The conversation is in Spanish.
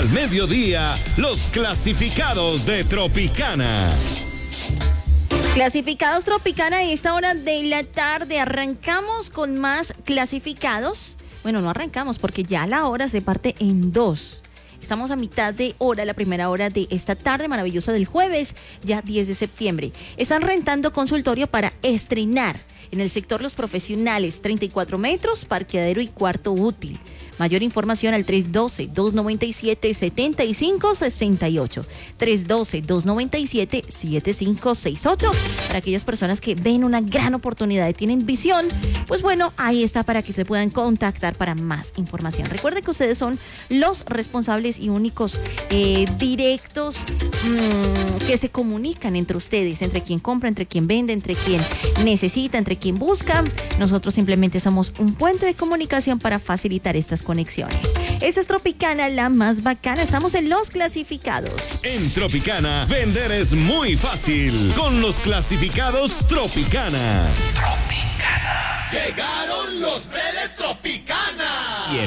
Al mediodía, los clasificados de Tropicana. Clasificados Tropicana, a esta hora de la tarde arrancamos con más clasificados. Bueno, no arrancamos porque ya la hora se parte en dos. Estamos a mitad de hora, la primera hora de esta tarde maravillosa del jueves, ya 10 de septiembre. Están rentando consultorio para estrenar en el sector Los Profesionales, 34 metros, parqueadero y cuarto útil. Mayor información al 312-297-7568. 312-297-7568. Para aquellas personas que ven una gran oportunidad y tienen visión, pues bueno, ahí está para que se puedan contactar para más información. Recuerden que ustedes son los responsables y únicos directos que se comunican entre ustedes, entre quien compra, entre quien vende, entre quien necesita, entre quien busca. Nosotros simplemente somos un puente de comunicación para facilitar estas conexiones. Esa es Tropicana, la más bacana. Estamos en los clasificados. En Tropicana, vender es muy fácil. Con los clasificados Tropicana. Llegaron los de Tropicana.